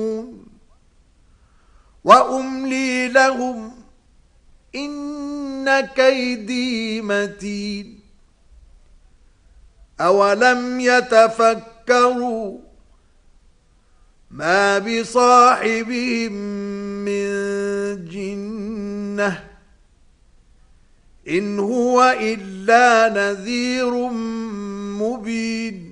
وأملي لهم إن كيدي متين أولم يتفكروا ما بصاحبهم من جنة إن هو إلا نذير مبين